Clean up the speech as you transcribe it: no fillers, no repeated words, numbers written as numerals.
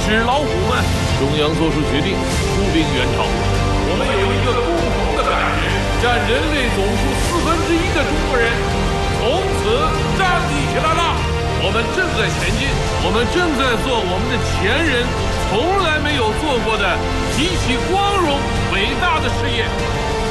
纸老虎们，中央做出决定，出兵援朝。我们有一个共同的感觉，占人类总数1/4的中国人从此站立起来了。我们正在前进，我们正在做我们的前人从来没有做过的极其光荣伟大的事业。